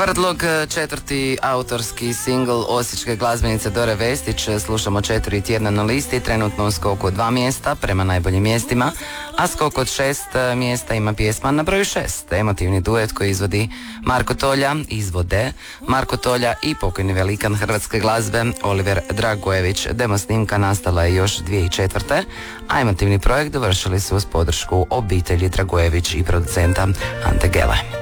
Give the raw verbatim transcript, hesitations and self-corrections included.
Kvrdlog, četvrti autorski singl osječke glazbenice Dore Vestić. Slušamo četiri tjedna na listi, trenutno u skoku od dva mjesta prema najboljim mjestima, a skok od šest mjesta ima pjesma na broju šest. Emotivni duet koji izvodi Marko Tolja, izvode Marko Tolja i pokojni velikan hrvatske glazbe Oliver Dragojević. Demo snimka nastala je još dvije tisuće četvrte. a emotivni projekt dovršili su uz podršku obitelji Dragojević i producenta Ante Gele.